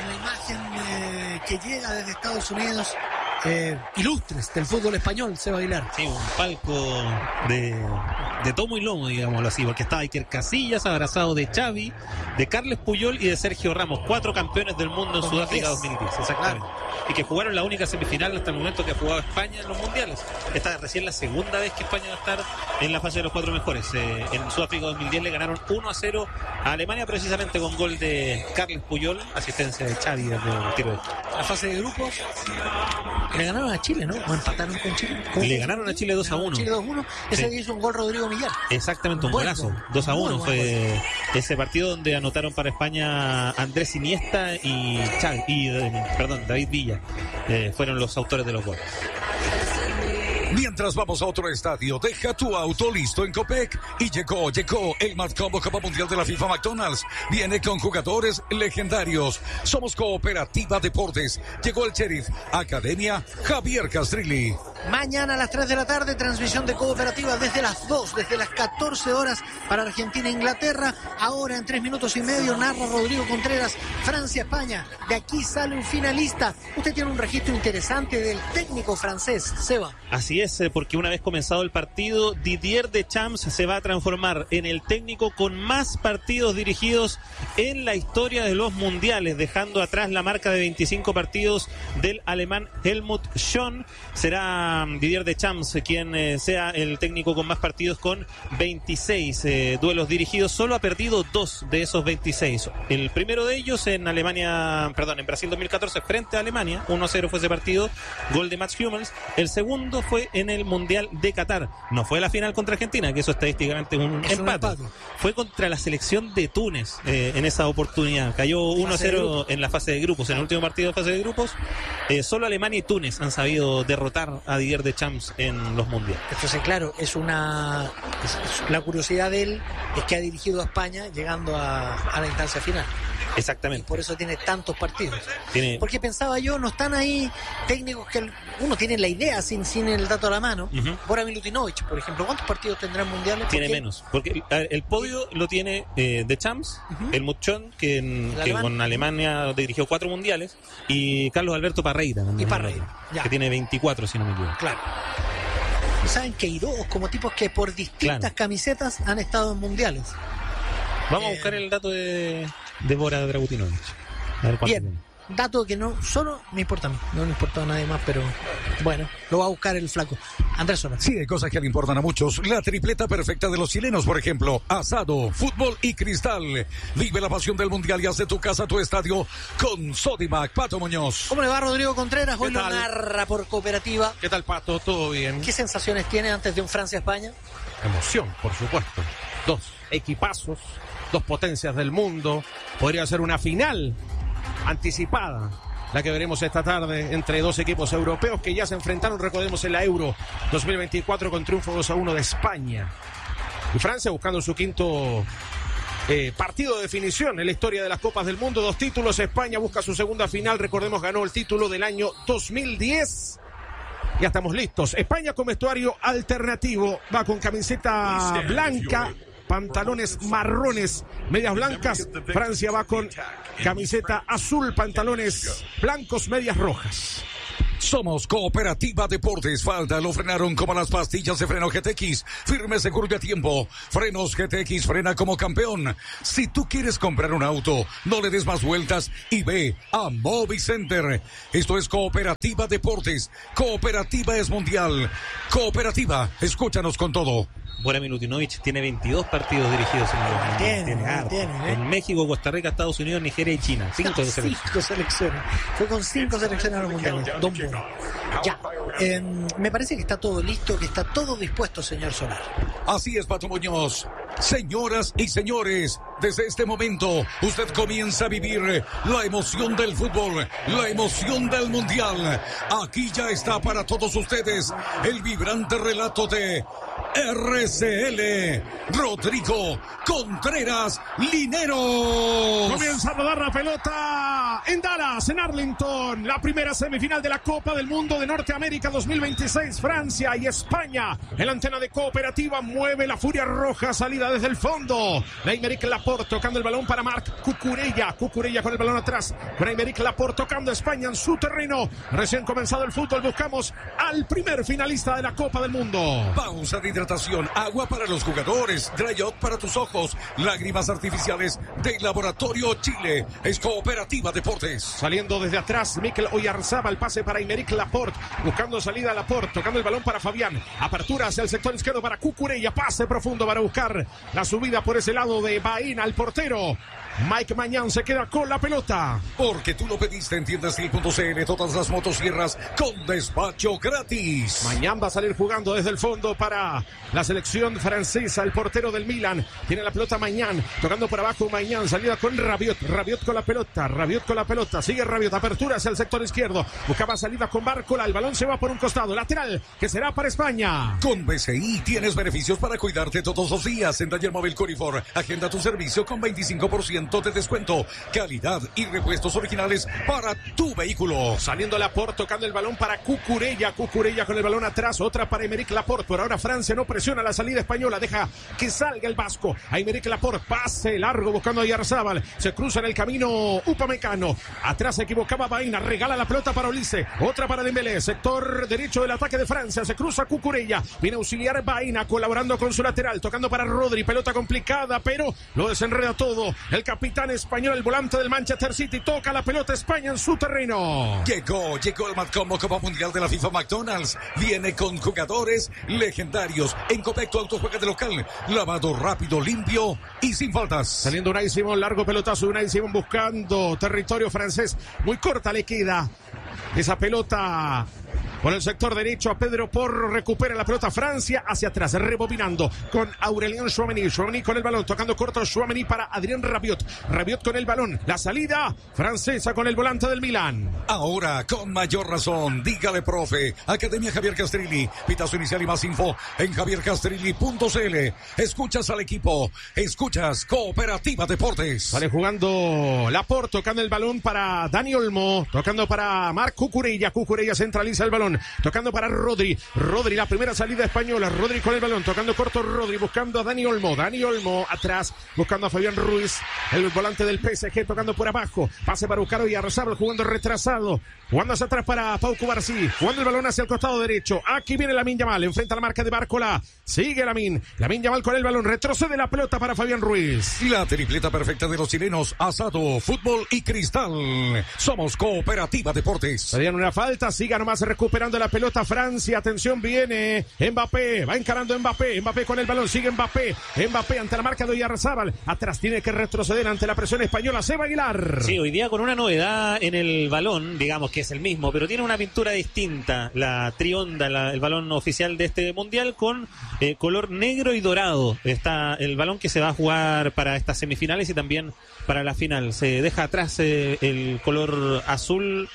una imagen que llega desde Estados Unidos, ilustres del fútbol español, Seba Aguilar. Sí, un palco de tomo y lomo, digámoslo así, porque estaba Iker Casillas abrazado de Xavi, de Carles Puyol y de Sergio Ramos, 4 campeones del mundo en Sudáfrica 2010, exactamente. Y que jugaron la única semifinal hasta el momento que ha jugado España en los mundiales. Esta es recién la segunda vez que España va a estar en la fase de los 4 mejores. En Sudáfrica 2010 le ganaron 1-0 a Alemania, precisamente con gol de Carles Puyol, asistencia de Xavi desde el tiro de la fase de grupos. Le ganaron a Chile, ¿no? ¿O empataron con Chile? Le ganaron a Chile 2-1. Chile 2-1. Ese día hizo un gol Rodrigo Millar. Exactamente, un golazo. 2-1 fue ese partido donde anotaron para España Andrés Iniesta y David Villa. Fueron los autores de los goles. Mientras vamos a otro estadio, deja tu auto listo en Copec. Y llegó el Más Combo Copa Mundial de la FIFA McDonald's. Viene con jugadores legendarios. Somos Cooperativa Deportes. Llegó el Sheriff. Academia Javier Castrilli. Mañana a las 3 de la tarde, transmisión de Cooperativa desde las 2, desde las 14 horas para Argentina e Inglaterra. Ahora en 3 minutos y medio narra Rodrigo Contreras, Francia-España. De aquí sale un finalista. Usted tiene un registro interesante del técnico francés, Seba. Así es, porque una vez comenzado el partido, Didier Deschamps se va a transformar en el técnico con más partidos dirigidos en la historia de los mundiales, dejando atrás la marca de 25 partidos del alemán Helmut Schön. Será Didier Deschamps quien sea el técnico con más partidos, con 26 duelos dirigidos. Solo ha perdido 2 de esos 26. El primero de ellos en Brasil 2014 frente a Alemania, 1-0 fue ese partido, gol de Mats Hummels. El segundo fue en el Mundial de Qatar. No fue la final contra Argentina, que eso estadísticamente es un empate. Fue contra la selección de Túnez en esa oportunidad. Cayó 1-0 en la fase de grupos, en el último partido de fase de grupos. Solo Alemania y Túnez han sabido derrotar a Didier Deschamps en los mundiales. Entonces, claro, la curiosidad de él es que ha dirigido a España llegando a la instancia final. Exactamente. Y por eso tiene tantos partidos. Porque pensaba yo, no están ahí técnicos que uno tiene la idea sin el dato a la mano. Bora Milutinovic, por ejemplo, ¿cuántos partidos tendrán mundiales? Tiene menos. Porque el podio lo tiene Deschamps, Helmut Schön, que con Alemania dirigió 4 mundiales, y Carlos Alberto Parreira. Que tiene 24, si no me equivoco. Claro. ¿Saben que hay dos como tipos que por distintas camisetas han estado en mundiales? Vamos a buscar el dato de Bora Dragutinovic. A ver cuánto bien, tiene. Dato que no solo me importa a mí, no le importa a nadie más, pero bueno, lo va a buscar el flaco. Andrés Sola. Sí, hay cosas que le importan a muchos. La tripleta perfecta de los chilenos, por ejemplo, asado, fútbol y cristal. Vive la pasión del mundial y haz de tu casa tu estadio con Sodimac. Pato Muñoz. ¿Cómo le va, Rodrigo Contreras? Hoy lo narra por Cooperativa. ¿Qué tal, Pato? ¿Todo bien? ¿Qué sensaciones tiene antes de un Francia-España? Emoción, por supuesto. 2 equipazos, 2 potencias del mundo. Podría ser una final anticipada, la que veremos esta tarde entre 2 equipos europeos que ya se enfrentaron, recordemos, en la Euro 2024 con triunfo 2-1 de España. Y Francia buscando su quinto partido de definición en la historia de las Copas del Mundo. 2 títulos, España busca su segunda final, recordemos, ganó el título del año 2010. Ya estamos listos. España con vestuario alternativo, va con camiseta blanca, pantalones marrones, medias blancas. Francia va con camiseta azul, pantalones blancos, medias rojas. Somos Cooperativa Deportes. Falta, lo frenaron como las pastillas de freno GTX. Firme, seguro y a tiempo. Frenos GTX, frena como campeón. Si tú quieres comprar un auto, no le des más vueltas y ve a Movicenter. Esto es Cooperativa Deportes. Cooperativa es mundial. Cooperativa, escúchanos con todo. Bora Milutinovic tiene 22 partidos dirigidos en el tiene. En México, Costa Rica, Estados Unidos, Nigeria y China. 5 selecciones. Fue con 5 selecciones a los mundiales. Don Bora. Ya. Me parece que está todo listo, que está todo dispuesto, señor Solar. Así es, Pato Muñoz. Señoras y señores, desde este momento usted comienza a vivir la emoción del fútbol, la emoción del mundial. Aquí ya está para todos ustedes el vibrante relato de RCL Rodrigo Contreras Linero. Comienza a rodar la pelota. en Dallas, en Arlington, la primera semifinal de la Copa del Mundo de Norteamérica 2026, Francia y España. En la antena de Cooperativa mueve la Furia Roja, salida desde el fondo. Aymeric Laporte tocando el balón para Marc Cucurella. Cucurella con el balón atrás. Con Aymeric Laporte tocando a España en su terreno. Recién comenzado el fútbol, buscamos al primer finalista de la Copa del Mundo. Pausa de hidratación, agua para los jugadores, Dryot para tus ojos, lágrimas artificiales de Laboratorio Chile. Es Cooperativa Deportes. Saliendo desde atrás, Mikel Oyarzábal, pase para Aymeric Laporte, buscando salida a Laporte, tocando el balón para Fabián, apertura hacia el sector izquierdo para Cucurella, pase profundo para buscar la subida por ese lado de Baena, el portero. Mike Mañán se queda con la pelota. Porque tú lo pediste en tiendas.cl, todas las motosierras con despacho gratis. Mañán va a salir jugando desde el fondo para la selección francesa, el portero del Milan. Tiene la pelota Mañán, tocando por abajo Mañán, salida con Rabiot. Rabiot con la pelota, Rabiot con la pelota, sigue Rabiot, apertura hacia el sector izquierdo. Buscaba salida con Bárcola, el balón se va por un costado, lateral, que será para España. Con BCI tienes beneficios para cuidarte todos los días. En Taller Móvil Corifor, agenda tu servicio con 25% de descuento, calidad y repuestos originales para tu vehículo. Saliendo Laporte, tocando el balón para Cucurella. Cucurella con el balón atrás, otra para Aymeric Laporte. Por ahora Francia no presiona la salida española, deja que salga el vasco. Aymeric Laporte, pase largo buscando a Oyarzábal. Se cruza en el camino Upamecano. Atrás se equivocaba Baena, regala la pelota para Olise. Otra para Dembélé, sector derecho del ataque de Francia. Se cruza Cucurella, viene a auxiliar Baena, colaborando con su lateral, tocando para Rodri. Pelota complicada, pero lo desenreda todo el capitán español, el volante del Manchester City. Toca la pelota España en su terreno. Llegó el Matcombo Copa Mundial de la FIFA McDonald's. Viene con jugadores legendarios. En Copecto Auto juega de local. Lavado rápido, limpio y sin faltas. Saliendo Unai Simón, largo pelotazo. Unai Simón buscando territorio francés. Muy corta le queda esa pelota. Por el sector derecho a Pedro Porro, recupera la pelota Francia hacia atrás, rebobinando con Aurélien Tchouaméni. Tchouaméni con el balón, tocando corto Tchouaméni para Adrien Rabiot. Rabiot con el balón, la salida francesa con el volante del Milan. Ahora, con mayor razón, dígale profe, Academia Javier Castrilli, pitazo inicial y más info en javiercastrilli.cl. Escuchas al equipo, escuchas Cooperativa Deportes. Sale jugando Laporte, tocando el balón para Dani Olmo, tocando para Marc Cucurella. Cucurella centraliza el balón, tocando para Rodri. Rodri, la primera salida española. Rodri con el balón, tocando corto Rodri, buscando a Dani Olmo. Dani Olmo atrás, buscando a Fabián Ruiz, el volante del PSG, tocando por abajo. Pase para buscar hoy a Oyarzábal, jugando retrasado. Jugando hacia atrás para Pau Cubarsí, jugando el balón hacia el costado derecho. Aquí viene Lamine Yamal, enfrenta la marca de Bárcola. Sigue Lamine Yamal con el balón, retrocede la pelota para Fabián Ruiz. La tripleta perfecta de los chilenos, asado, fútbol y cristal. Somos Cooperativa Deportes. Serían una falta, siga nomás recuperando la pelota Francia. Atención, viene Mbappé, va encarando Mbappé con el balón, sigue Mbappé ante la marca de Oyarzábal. Atrás tiene que retroceder ante la presión española. Seba Aguilar. Sí, hoy día con una novedad en el balón, digamos que es el mismo, pero tiene una pintura distinta, la trionda, el balón oficial de este mundial, con color negro y dorado. Está el balón que se va a jugar para estas semifinales y también para la final. Se deja atrás el color azul,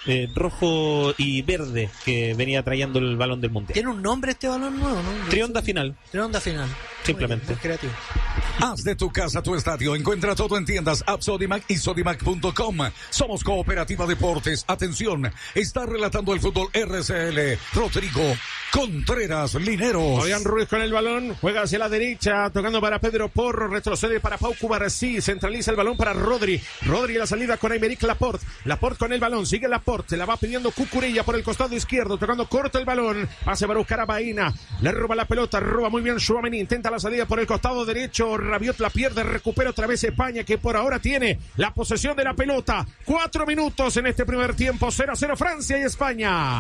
rojo y verde que venía trayendo el balón del mundial. ¿Tiene un nombre este balón nuevo, no? Trionda final. Trionda final. Simplemente. Muy creativo. Haz de tu casa tu estadio. Encuentra todo en tiendas App Sodimac y Sodimac.com. Somos Cooperativa Deportes. Atención, está relatando el fútbol RCL Rodrigo Contreras Lineros. Fabián Ruiz con el balón, juega hacia la derecha, tocando para Pedro Porro, retrocede para Pau Cubarsí, centraliza el balón para Rodri. Rodri la salida con Aymeric Laporte. Laporte con el balón, sigue Laporte, la va pidiendo Cucurella por el costado izquierdo, tocando corto el balón, pase para buscar a Baena, le roba la pelota, roba muy bien Tchouaméni, intenta la salida por el costado derecho, Rabiot la pierde, recupera otra vez España, que por ahora tiene la posesión de la pelota. 4 minutos en este primer tiempo, 0-0 Francia y España.